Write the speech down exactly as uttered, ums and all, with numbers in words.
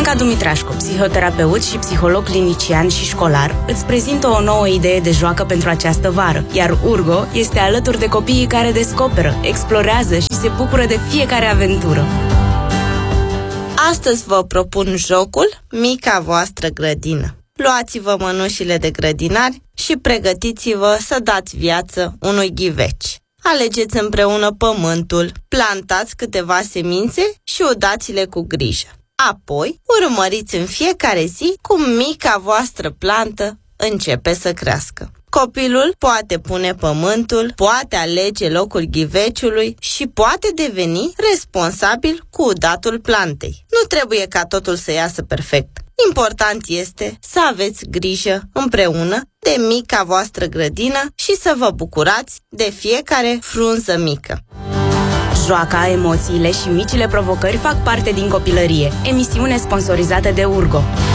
Anca Dumitrașcu, psihoterapeut și psiholog clinician și școlar, îți prezintă o nouă idee de joacă pentru această vară, iar Urgo este alături de copiii care descoperă, explorează și se bucură de fiecare aventură. Astăzi vă propun jocul Mica voastră grădină. Luați-vă mănușile de grădinari și pregătiți-vă să dați viață unui ghiveci. Alegeți împreună pământul, plantați câteva semințe și udați-le cu grijă. Apoi, urmăriți în fiecare zi cum mica voastră plantă începe să crească. Copilul poate pune pământul, poate alege locul ghiveciului și poate deveni responsabil cu udatul plantei. Nu trebuie ca totul să iasă perfect. Important este să aveți grijă împreună de mica voastră grădină și să vă bucurați de fiecare frunză mică. Joaca, emoțiile și micile provocări fac parte din copilărie. Emisiune sponsorizată de Urgo.